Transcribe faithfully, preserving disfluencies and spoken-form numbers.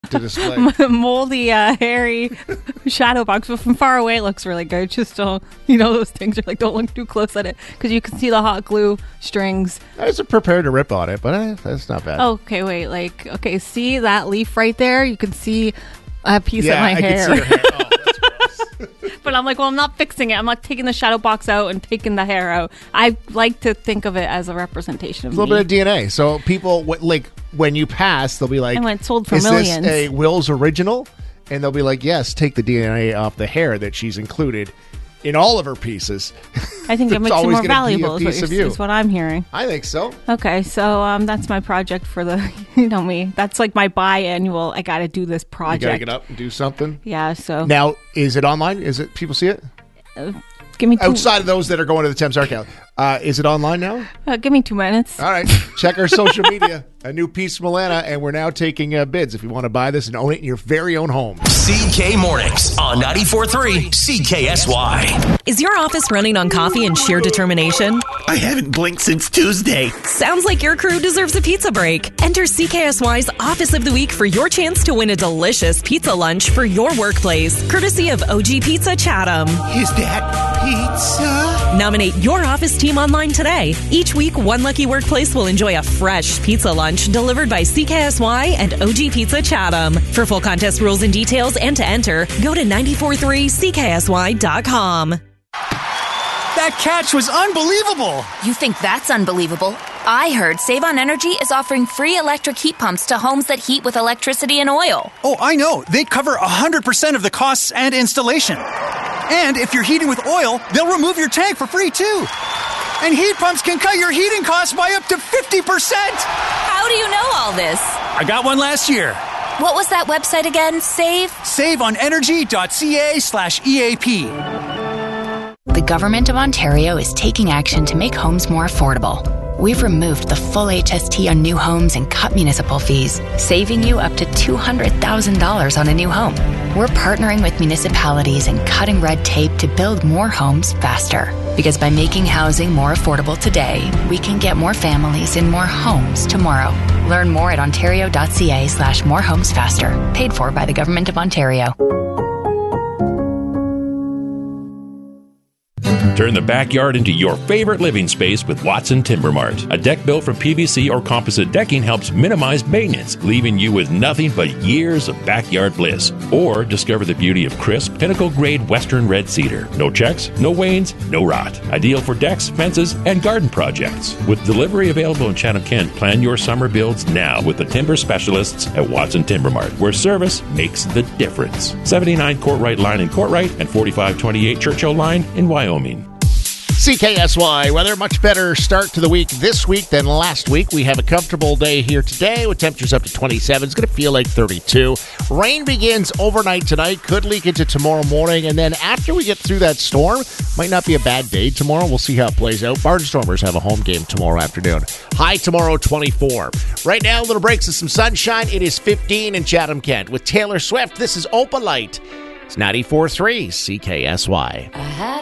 to display. moldy, uh, hairy shadow box, but from far away it looks really good. Just don't, you know, those things are like, don't look too close at it because you can see the hot glue strings. I was prepared to rip on it, but eh, that's not bad. Okay, wait, like, okay, see that leaf right there? You can see a piece yeah, of my I hair. Can see your hair. Oh, that's gross. But I'm like, well, I'm not fixing it. I'm not taking the shadow box out and taking the hair out. I like to think of it as a representation of a little me. bit of D N A. So people, like, when you pass, they'll be like, and when it's sold for is millions. this a Will's original? And they'll be like, yes, take the D N A off the hair that she's included in all of her pieces. I think it makes it more valuable is what, of you're, you. is what I'm hearing. I think so. Okay, so um, that's my project for the, you know me. That's like my biannual, I got to do this project. You got to get up and do something? Yeah, so. Now, is it online? Is it, people see it? Uh, give me two. Outside of those that are going to the Thames Arc, uh, is it online now? Uh, give me two minutes. All right. Check our social media. A new piece from Alana, and we're now taking uh, bids if you want to buy this and own it in your very own home. C K Mornings on ninety-four point three C K S Y. Is your office running on coffee and sheer determination? I haven't blinked since Tuesday. Sounds like your crew deserves a pizza break. Enter C K S Y's Office of the Week for your chance to win a delicious pizza lunch for your workplace, courtesy of O G Pizza Chatham. Is that pizza? Nominate your office team online today. Each week, one lucky workplace will enjoy a fresh pizza lunch delivered by C K S Y and O G Pizza Chatham. For full contest rules and details and to enter, go to nine four three C K S Y dot com. That catch was unbelievable. You think that's unbelievable? I heard Save on Energy is offering free electric heat pumps to homes that heat with electricity and oil. Oh, I know. They cover one hundred percent of the costs and installation. And if you're heating with oil, they'll remove your tank for free, too. And heat pumps can cut your heating costs by up to fifty percent. How do you know all this? I got one last year. What was that website again? Save? save on energy dot c a slash E A P. The Government of Ontario is taking action to make homes more affordable. We've removed the full H S T on new homes and cut municipal fees, saving you up to two hundred thousand dollars on a new home. We're partnering with municipalities and cutting red tape to build more homes faster. Because by making housing more affordable today, we can get more families in more homes tomorrow. Learn more at ontario dot c a slash more homes faster. Paid for by the Government of Ontario. Turn the backyard into your favorite living space with Watson Timber Mart. A deck built from P V C or composite decking helps minimize maintenance, leaving you with nothing but years of backyard bliss. Or discover the beauty of crisp, pinnacle-grade Western red cedar. No checks, no wanes, no rot. Ideal for decks, fences, and garden projects. With delivery available in Chatham-Kent, plan your summer builds now with the timber specialists at Watson Timber Mart, where service makes the difference. seventy-nine Courtright Line in Courtright and forty-five twenty-eight Churchill Line in Wyoming. C K S Y weather, much better start to the week this week than last week. We have a comfortable day here today with temperatures up to twenty-seven. It's going to feel like thirty-two. Rain begins overnight tonight, could leak into tomorrow morning, and then after we get through that storm, might not be a bad day tomorrow. We'll see how it plays out. Barnstormers have a home game tomorrow afternoon. High tomorrow, twenty-four. Right now, little breaks of some sunshine. It is fifteen in Chatham-Kent. With Taylor Swift, this is Opalite. It's ninety-four point three C K S Y.